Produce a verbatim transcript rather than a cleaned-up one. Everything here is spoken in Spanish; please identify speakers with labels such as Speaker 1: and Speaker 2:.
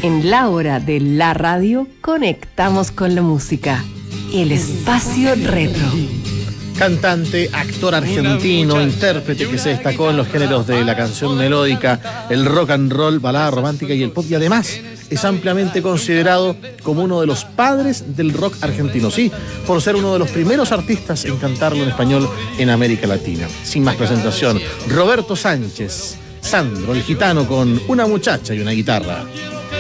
Speaker 1: En la hora de la radio, conectamos con la música. El espacio retro.
Speaker 2: Cantante, actor argentino, intérprete que se destacó en los géneros de la canción melódica, el rock and roll, balada romántica y el pop, y además es ampliamente considerado como uno de los padres del rock argentino, sí, por ser uno de los primeros artistas en cantarlo en español en América Latina. Sin más presentación, Roberto Sánchez, Sandro, el gitano, con Una muchacha y una guitarra.